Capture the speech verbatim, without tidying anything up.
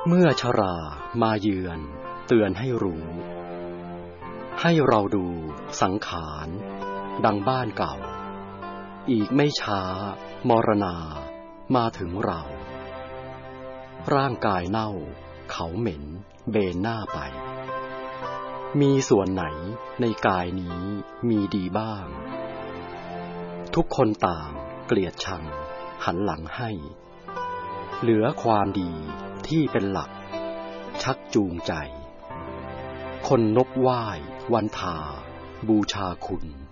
เมื่อชรามาเยือนเตือนให้รู้ให้เราดูสังขารดังบ้านเก่าอีกไม่ช้ามรณามาถึงเราร่างกายเน่าเขาเหม็นเบนหน้าไปมีส่วนไหนในกายนี้มีดีบ้างทุกคนต่างเกลียดชังหันหลังให้เหลือความดีที่เป็นหลักชักจูงใจคนนบไหว้วันทาบูชาคุณ